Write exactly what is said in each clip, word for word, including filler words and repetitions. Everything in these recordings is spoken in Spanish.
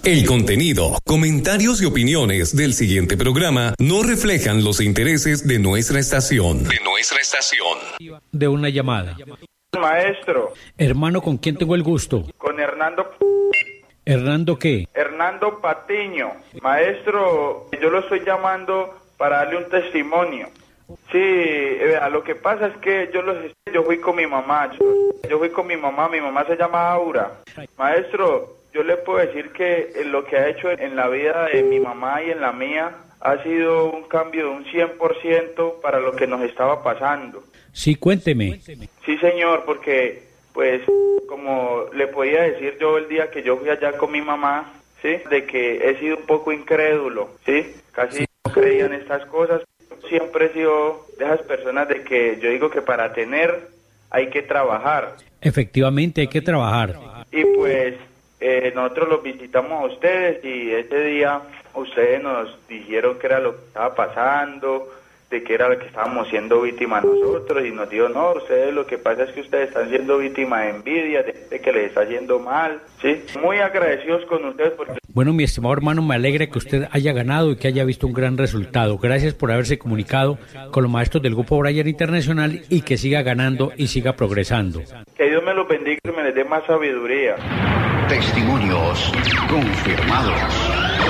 El contenido, comentarios y opiniones del siguiente programa no reflejan los intereses de nuestra estación. De nuestra estación. De una llamada. Maestro. Hermano, ¿con quién tengo el gusto? Con Hernando. ¿Hernando qué? Hernando Patiño. Maestro, yo lo estoy llamando para darle un testimonio. Sí, eh, lo que pasa es que yo los yo fui con mi mamá, yo, yo fui con mi mamá, mi mamá se llama Aura. Maestro, yo le puedo decir que lo que ha hecho en la vida de mi mamá y en la mía ha sido un cambio de un cien por ciento para lo que nos estaba pasando. Sí, cuénteme. Sí, señor, porque pues como le podía decir yo el día que yo fui allá con mi mamá, sí, de que he sido un poco incrédulo, sí, casi sí. No creía en estas cosas. Siempre he sido de esas personas de que yo digo que para tener hay que trabajar. Efectivamente hay que trabajar. Y pues eh, nosotros los visitamos a ustedes y ese día ustedes nos dijeron que era lo que estaba pasando, de que era lo que estábamos siendo víctimas nosotros, y nos dijo, no, ustedes lo que pasa es que ustedes están siendo víctimas de envidia, de, de que les está yendo mal, ¿sí? Muy agradecidos con ustedes porque... Bueno, mi estimado hermano, me alegra que usted haya ganado y que haya visto un gran resultado. Gracias por haberse comunicado con los maestros del Grupo Breyer Internacional y que siga ganando y siga progresando. Que Dios me lo bendiga y me les dé más sabiduría. Testimonios confirmados.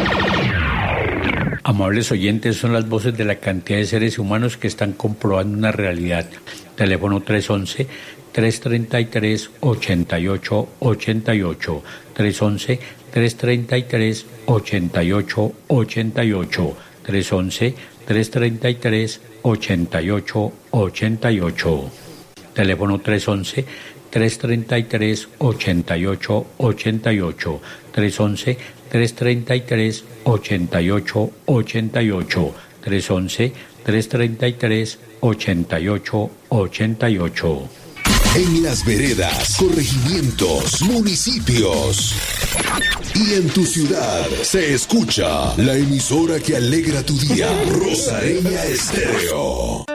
Amables oyentes, son las voces de la cantidad de seres humanos que están comprobando una realidad. Teléfono tres once, tres treinta y tres, ochenta y ocho ochenta y ocho, tres once, tres treinta y tres, ochenta y ocho ochenta y ocho, tres once, tres treinta y tres, ochenta y ocho ochenta y ocho. Teléfono tres once, tres treinta y tres, ochenta y ocho ochenta y ocho, tres once, tres treinta y tres, ochenta y ocho ochenta y ocho, tres once, tres treinta y tres, ochenta y ocho ochenta y ocho. En las veredas, corregimientos, municipios y en tu ciudad se escucha la emisora que alegra tu día, Rosareña Estéreo.